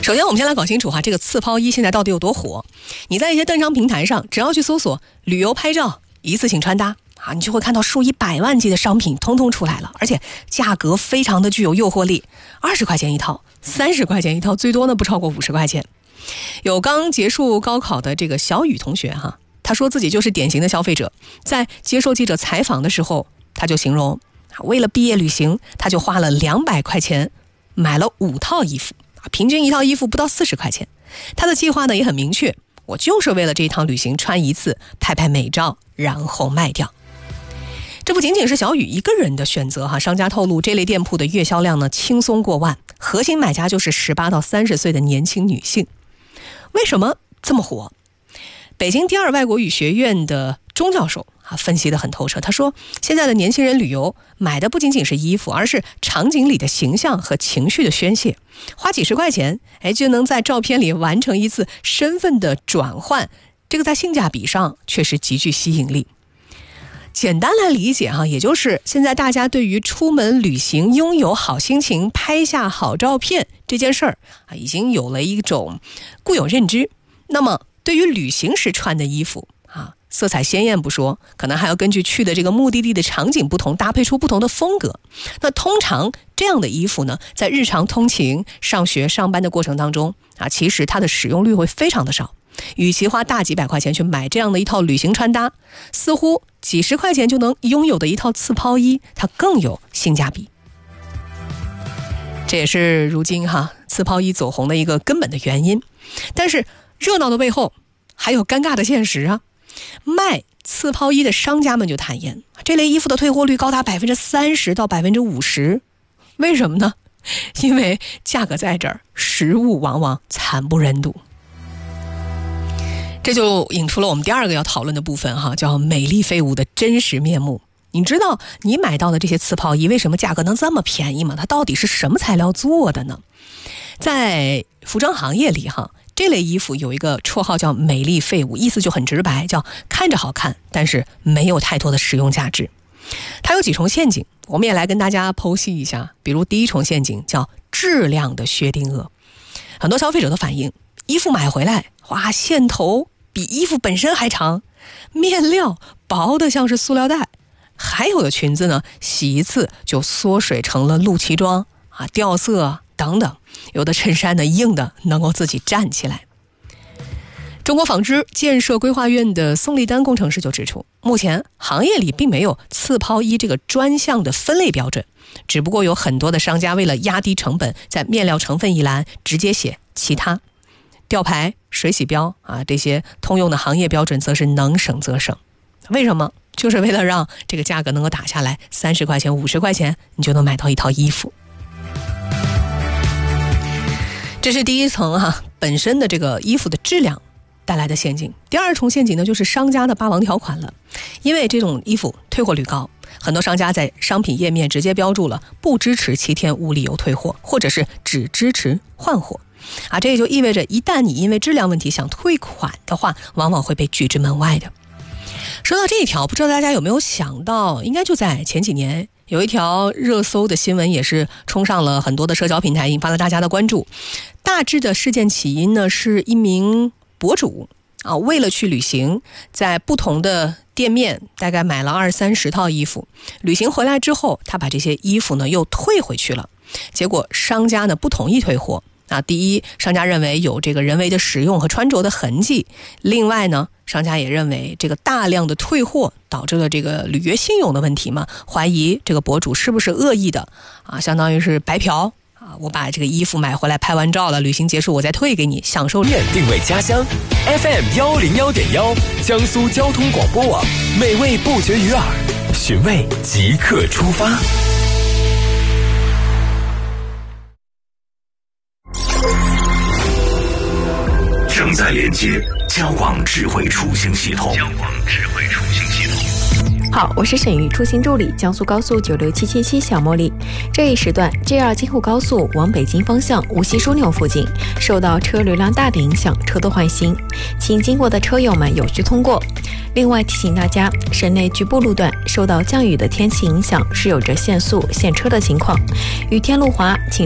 首先我们先来搞清楚这个次抛衣现在到底有多火。你在一些电商平台上，只要去搜索旅游拍照一次性穿搭你就会看到数以百万计的商品通通出来了，而且价格非常的具有诱惑力，20块钱一套，30块钱一套，最多呢不超过50块钱。有刚结束高考的这个小雨同学他说自己就是典型的消费者，在接受记者采访的时候，他就形容为了毕业旅行，他就花了200块钱买了5套衣服，平均一套衣服不到40块钱。他的计划呢也很明确，我就是为了这一趟旅行穿一次，拍拍美照，然后卖掉。这不仅仅是小雨一个人的选择商家透露这类店铺的月销量呢轻松过万，核心买家就是18到30岁的年轻女性。为什么这么火？北京第二外国语学院的钟教授分析得很透彻。他说，现在的年轻人旅游买的不仅仅是衣服，而是场景里的形象和情绪的宣泄。花几十块钱就能在照片里完成一次身份的转换，这个在性价比上确实极具吸引力。简单来理解也就是现在大家对于出门旅行拥有好心情拍下好照片这件事儿已经有了一种固有认知。那么对于旅行时穿的衣服色彩鲜艳不说，可能还要根据去的这个目的地的场景不同，搭配出不同的风格。那通常这样的衣服呢，在日常通勤、上学、上班的过程当中其实它的使用率会非常的少。与其花大几百块钱去买这样的一套旅行穿搭，似乎几十块钱就能拥有的一套次抛衣，它更有性价比。这也是如今次抛衣走红的一个根本的原因。但是热闹的背后还有尴尬的现实卖次抛衣的商家们就坦言，这类衣服的退货率高达30%到50%。为什么呢？因为价格在这儿，实物往往惨不忍睹。这就引出了我们第二个要讨论的部分叫美丽废物的真实面目。你知道你买到的这些次抛衣为什么价格能这么便宜吗？它到底是什么材料做的呢？在服装行业里这类衣服有一个绰号叫美丽废物，意思就很直白，叫看着好看，但是没有太多的实用价值。它有几重陷阱，我们也来跟大家剖析一下。比如第一重陷阱叫质量的薛定谔。很多消费者的反应，衣服买回来线头比衣服本身还长，面料薄的像是塑料袋，还有的裙子呢洗一次就缩水成了露脐装掉色等等，有的衬衫呢硬的能够自己站起来。中国纺织建设规划院的宋立丹工程师就指出，目前行业里并没有次抛衣这个专项的分类标准，只不过有很多的商家为了压低成本，在面料成分一栏直接写其他，吊牌、水洗标这些通用的行业标准则是能省则省。为什么？就是为了让这个价格能够打下来，30块钱、50块钱你就能买到一套衣服。这是第一层本身的这个衣服的质量带来的陷阱。第二重陷阱呢，就是商家的霸王条款了。因为这种衣服退货率高，很多商家在商品页面直接标注了不支持7天无理由退货，或者是只支持换货这也就意味着一旦你因为质量问题想退款的话，往往会被拒之门外的。说到这一条，不知道大家有没有想到，应该就在前几年有一条热搜的新闻，也是冲上了很多的社交平台，引发了大家的关注。大致的事件起因呢，是一名博主为了去旅行，在不同的店面大概买了20-30套衣服，旅行回来之后，他把这些衣服呢又退回去了，结果商家呢不同意退货。第一，商家认为有这个人为的使用和穿着的痕迹；另外呢，商家也认为这个大量的退货导致了这个履约信用的问题嘛，怀疑这个博主是不是恶意的相当于是白嫖我把这个衣服买回来拍完照了，旅行结束我再退给你，享受定位家乡 FM101.1 江苏交通广播网，美味不绝于耳，寻味即刻出发。 正在连接交广智慧出行系统。 好，我是沈玉，出行助理，江苏高速96777小茉莉。这一时段 JR 京沪高速往北京方向无锡枢纽附近受到车流量大的影响，车多换行，请经过的车友们有序通过。另外提醒大家，省内局部路段受到降雨的天气影响，是有着限速限车的情况。雨天路滑，请